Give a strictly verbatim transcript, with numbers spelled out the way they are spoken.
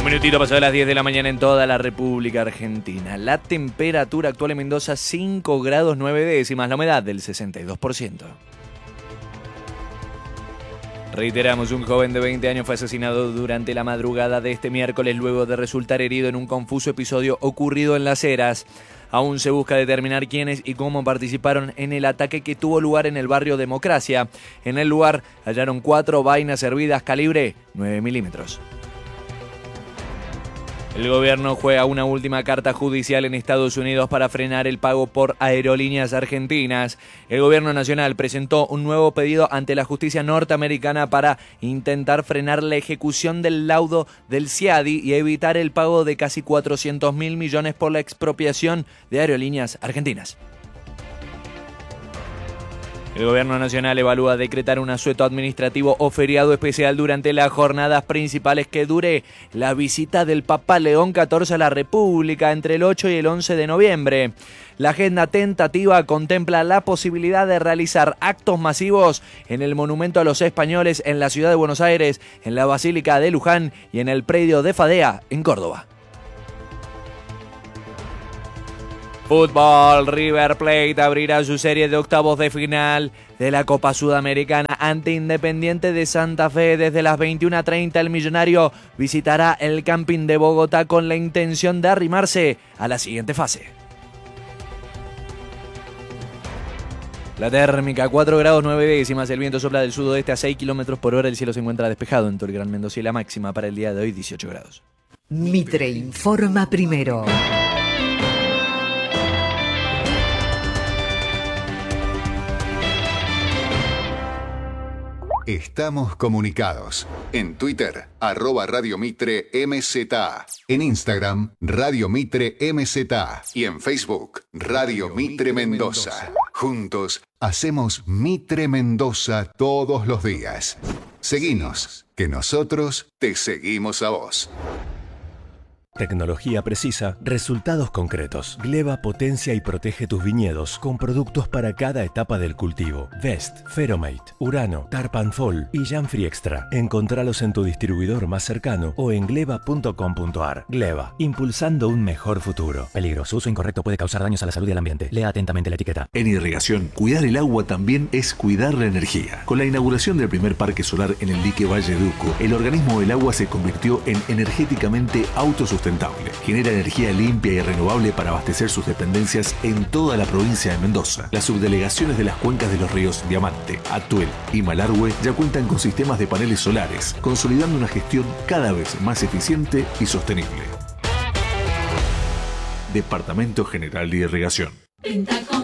minutito pasó de las diez de la mañana en toda la República Argentina. La temperatura actual en Mendoza cinco grados nueve décimas, la humedad del sesenta y dos por ciento. Reiteramos, un joven de veinte años fue asesinado durante la madrugada de este miércoles luego de resultar herido en un confuso episodio ocurrido en Las Heras. Aún se busca determinar quiénes y cómo participaron en el ataque que tuvo lugar en el barrio Democracia. En el lugar hallaron cuatro vainas hervidas calibre nueve milímetros. El gobierno juega una última carta judicial en Estados Unidos para frenar el pago por aerolíneas argentinas. El gobierno nacional presentó un nuevo pedido ante la justicia norteamericana para intentar frenar la ejecución del laudo del C I A D I y evitar el pago de casi cuatrocientos mil millones por la expropiación de aerolíneas argentinas. El gobierno nacional evalúa decretar un asueto administrativo o feriado especial durante las jornadas principales que dure la visita del Papa León catorce a la República entre el ocho y el once de noviembre. La agenda tentativa contempla la posibilidad de realizar actos masivos en el Monumento a los Españoles en la ciudad de Buenos Aires, en la Basílica de Luján y en el predio de Fadea en Córdoba. Fútbol, River Plate abrirá su serie de octavos de final de la Copa Sudamericana ante Independiente de Santa Fe. Desde las veintiuna treinta el millonario visitará el Camping de Bogotá con la intención de arrimarse a la siguiente fase. La térmica, cuatro grados nueve décimas, el viento sopla del sudoeste a seis kilómetros por hora, el cielo se encuentra despejado en todo el Gran Mendoza y la máxima para el día de hoy dieciocho grados. Mitre informa primero. Estamos comunicados. En Twitter, arroba Radio Mitre M Z A. En Instagram, Radio Mitre M Z A. Y en Facebook, Radio Mitre Mendoza. Juntos, hacemos Mitre Mendoza todos los días. Seguinos, que nosotros te seguimos a vos. Tecnología precisa, resultados concretos. Gleba potencia y protege tus viñedos con productos para cada etapa del cultivo. Vest, Feromate, Urano, Tarpanfol y Janfree Extra. Encontralos en tu distribuidor más cercano o en gleba punto com punto ar. Gleba, impulsando un mejor futuro. Peligro, su uso incorrecto puede causar daños a la salud y al ambiente. Lea atentamente la etiqueta. En irrigación, cuidar el agua también es cuidar la energía. Con la inauguración del primer parque solar en el dique Valle Duco, el organismo del agua se convirtió en energéticamente autosustentable. Genera energía limpia y renovable para abastecer sus dependencias en toda la provincia de Mendoza. Las subdelegaciones de las cuencas de los ríos Diamante, Atuel y Malargüe ya cuentan con sistemas de paneles solares, consolidando una gestión cada vez más eficiente y sostenible. Departamento General de Irrigación.